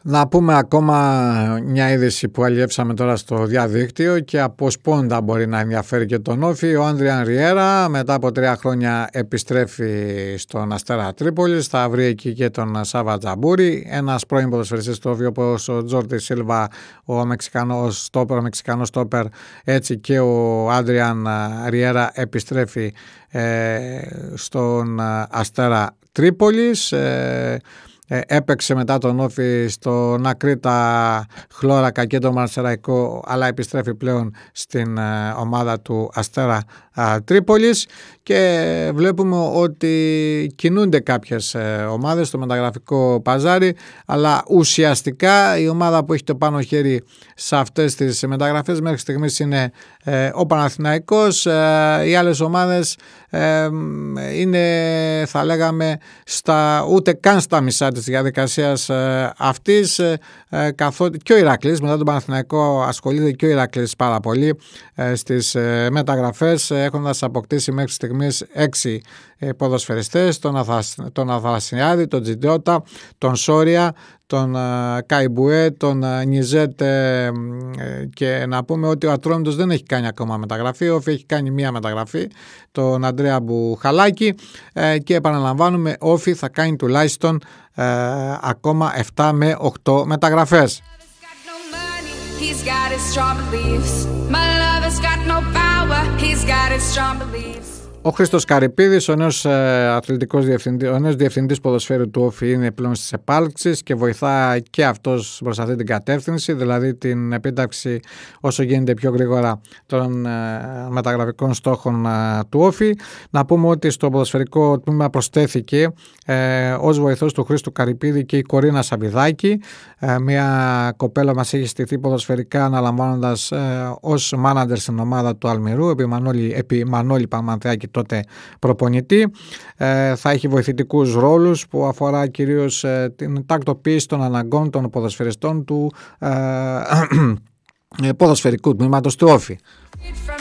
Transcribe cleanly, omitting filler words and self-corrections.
Να πούμε ακόμα μια είδηση που αλλιεύσαμε τώρα στο διαδίκτυο και από σπόντα μπορεί να ενδιαφέρει και τον Όφη. Ο Άντριαν Ριέρα μετά από 3 χρόνια επιστρέφει στον Αστέρα Τρίπολης. Θα βρει εκεί και τον Σάβα Τζαμπούρη, ένας πρώην ποδοσφαιριστής του Όφη όπως ο Τζόρντι Σίλβα, ο Μεξικανός στόπερ, έτσι και ο Άντριαν Ριέρα επιστρέφει στον Αστέρα Τρίπολης. Έπαιξε μετά τον Όφη στον Ακρίτα Χλώρακα και τον Μαρσεραϊκό, αλλά επιστρέφει πλέον στην ομάδα του Αστέρα Τρίπολης και βλέπουμε ότι κινούνται κάποιες ομάδες στο μεταγραφικό παζάρι, αλλά ουσιαστικά η ομάδα που έχει το πάνω χέρι σε αυτές τις μεταγραφές μέχρι στιγμής είναι ο Παναθηναϊκός. Οι άλλες ομάδες είναι, θα λέγαμε, ούτε καν στα μισά της διαδικασίας αυτής, καθότι και ο Ηρακλής, μετά τον Παναθηναϊκό ασχολείται και ο Ηρακλής πάρα πολύ στις μεταγραφές, έχοντας αποκτήσει μέχρι στιγμής 6 ποδοσφαιριστές, τον Αθανασιάδη, τον Τζιντιώτα, τον Σόρια, τον Καϊμπουέ, τον Νιζέτ, και να πούμε ότι ο Ατρόμητος δεν έχει κάνει ακόμα μεταγραφή. Ο Όφη έχει κάνει μία μεταγραφή, τον Αντρέα Μπουχαλάκη, και επαναλαμβάνουμε, ο Όφη θα κάνει τουλάχιστον ακόμα 7 με 8 μεταγραφές. Ο Χρήστος Καρυπίδης, ο νέος διευθυντής ποδοσφαίρου του Όφη, είναι πλέον στις επάλξεις και βοηθά και αυτός προς αυτή την κατεύθυνση, δηλαδή την επίταξη όσο γίνεται πιο γρήγορα των μεταγραφικών στόχων του Όφη. Να πούμε ότι στο ποδοσφαιρικό τμήμα προσθέθηκε ως βοηθός του Χρήστου Καρυπίδη και η Κορίνα Σαμπιδάκη, μια κοπέλα μας έχει στηθεί ποδοσφαιρικά αναλαμβάνοντας ως μάνατζερ στην ομάδα του Αλμυρού επί Μανώλη Παμανθεάκη, τότε προπονητή. Θα έχει βοηθητικούς ρόλους που αφορά κυρίως την τακτοποίηση των αναγκών των ποδοσφαιριστών του ποδοσφαιρικού τμήματος του Όφη.